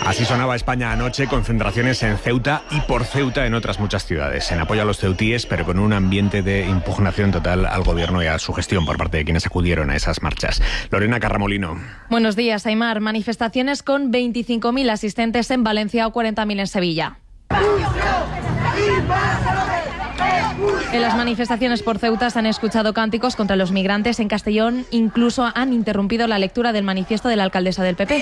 Así sonaba España anoche, concentraciones en Ceuta y por Ceuta en otras muchas ciudades, en apoyo a los ceutíes, pero con un ambiente de impugnación total al gobierno y a su gestión por parte de quienes acudieron a esas marchas. Lorena Carramolino. Buenos días, Aimar. Manifestaciones con 25.000 asistentes en Valencia o 40.000 en Sevilla. En las manifestaciones por Ceuta se han escuchado cánticos contra los migrantes. En Castellón incluso han interrumpido la lectura del manifiesto de la alcaldesa del PP.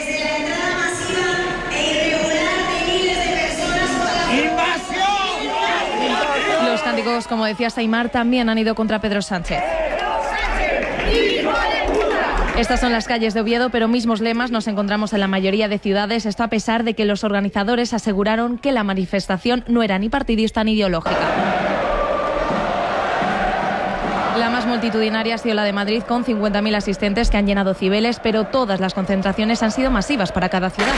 Los cánticos, como decía Aimar, también han ido contra Pedro Sánchez. Estas son las calles de Oviedo, pero mismos lemas nos encontramos en la mayoría de ciudades. Esto a pesar de que los organizadores aseguraron que la manifestación no era ni partidista ni ideológica. La más multitudinaria ha sido la de Madrid, con 50.000 asistentes que han llenado Cibeles, pero todas las concentraciones han sido masivas para cada ciudad.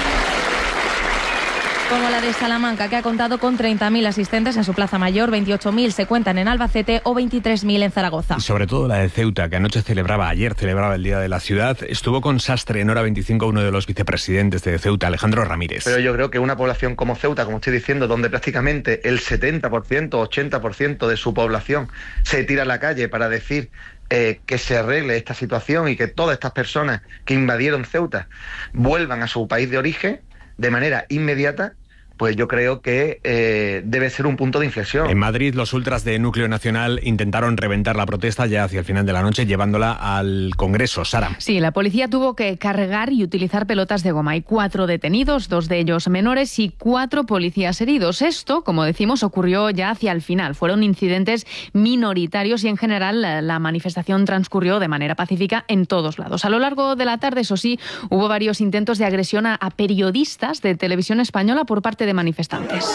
Como la de Salamanca, que ha contado con 30.000 asistentes en su Plaza Mayor, 28.000 se cuentan en Albacete o 23.000 en Zaragoza. Y sobre todo la de Ceuta, que ayer celebraba el Día de la Ciudad, estuvo con sastre en hora 25 uno de los vicepresidentes de Ceuta, Alejandro Ramírez. Pero yo creo que una población como Ceuta, como estoy diciendo, donde prácticamente el 70%, 80% de su población se tira a la calle para decir que se arregle esta situación y que todas estas personas que invadieron Ceuta vuelvan a su país de origen de manera inmediata, pues yo creo que debe ser un punto de inflexión. En Madrid, los ultras de Núcleo Nacional intentaron reventar la protesta ya hacia el final de la noche, llevándola al Congreso. Sara. Sí, la policía tuvo que cargar y utilizar pelotas de goma. Hay 4 detenidos, 2 de ellos menores y 4 policías heridos. Esto, como decimos, ocurrió ya hacia el final. Fueron incidentes minoritarios y en general la manifestación transcurrió de manera pacífica en todos lados. A lo largo de la tarde, eso sí, hubo varios intentos de agresión a periodistas de Televisión Española por parte de manifestantes.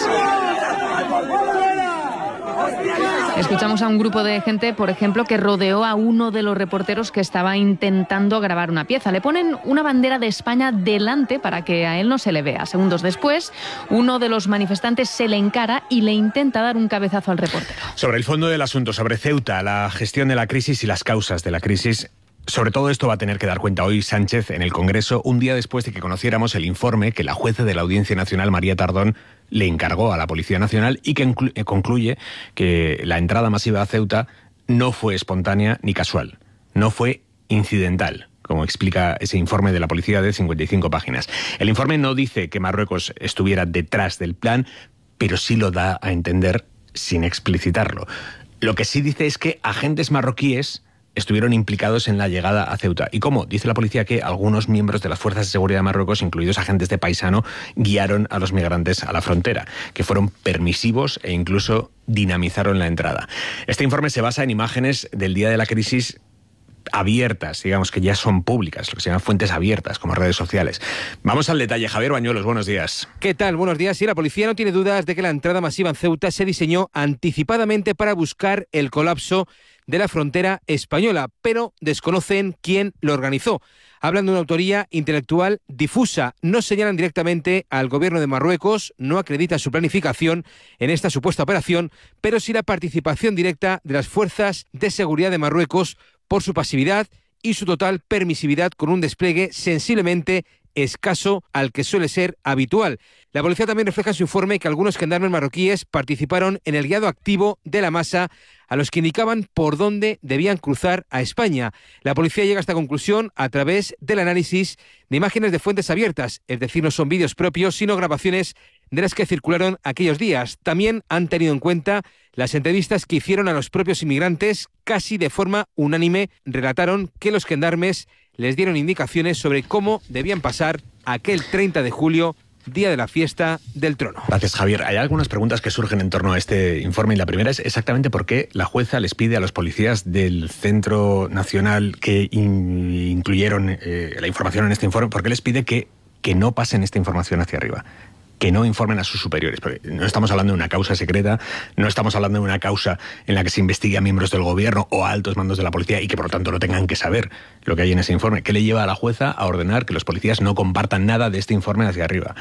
Escuchamos a un grupo de gente, por ejemplo, que rodeó a uno de los reporteros que estaba intentando grabar una pieza. Le ponen una bandera de España delante para que a él no se le vea. Segundos después, uno de los manifestantes se le encara y le intenta dar un cabezazo al reportero. Sobre el fondo del asunto, sobre Ceuta, la gestión de la crisis y las causas de la crisis, sobre todo esto va a tener que dar cuenta hoy Sánchez en el Congreso, un día después de que conociéramos el informe que la jueza de la Audiencia Nacional, María Tardón, le encargó a la Policía Nacional y que concluye que la entrada masiva a Ceuta no fue espontánea ni casual, no fue incidental, como explica ese informe de la policía de 55 páginas. El informe no dice que Marruecos estuviera detrás del plan, pero sí lo da a entender sin explicitarlo. Lo que sí dice es que agentes marroquíes estuvieron implicados en la llegada a Ceuta. ¿Y cómo? Dice la policía que algunos miembros de las fuerzas de seguridad de Marruecos, incluidos agentes de paisano, guiaron a los migrantes a la frontera, que fueron permisivos e incluso dinamizaron la entrada. Este informe se basa en imágenes del día de la crisis abiertas, digamos que ya son públicas, lo que se llaman fuentes abiertas, como redes sociales. Vamos al detalle. Javier Bañuelos, buenos días. ¿Qué tal? Buenos días. Sí, la policía no tiene dudas de que la entrada masiva en Ceuta se diseñó anticipadamente para buscar el colapso de la frontera española, pero desconocen quién lo organizó. Hablan de una autoría intelectual difusa. No señalan directamente al gobierno de Marruecos, no acreditan su planificación en esta supuesta operación, pero sí la participación directa de las fuerzas de seguridad de Marruecos por su pasividad y su total permisividad, con un despliegue sensiblemente escaso al que suele ser habitual. La policía también refleja en su informe que algunos gendarmes marroquíes participaron en el guiado activo de la masa a los que indicaban por dónde debían cruzar a España. La policía llega a esta conclusión a través del análisis de imágenes de fuentes abiertas, es decir, no son vídeos propios, sino grabaciones de las que circularon aquellos días. También han tenido en cuenta las entrevistas que hicieron a los propios inmigrantes. Casi de forma unánime relataron que los gendarmes les dieron indicaciones sobre cómo debían pasar aquel 30 de julio, día de la fiesta del trono. Gracias, Javier. Hay algunas preguntas que surgen en torno a este informe y la primera es exactamente por qué la jueza les pide a los policías del Centro Nacional que incluyeron la información en este informe, por qué les pide que no pasen esta información hacia arriba, que no informen a sus superiores. Porque no estamos hablando de una causa secreta, no estamos hablando de una causa en la que se investigue a miembros del gobierno o a altos mandos de la policía y que por lo tanto no tengan que saber lo que hay en ese informe. ¿Qué le lleva a la jueza a ordenar que los policías no compartan nada de este informe hacia arriba?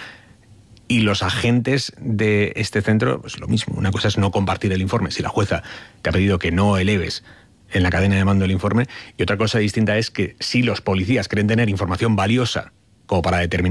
Y los agentes de este centro, pues lo mismo. Una cosa es no compartir el informe. Si la jueza te ha pedido que no eleves en la cadena de mando el informe, y otra cosa distinta es que si los policías creen tener información valiosa como para determinar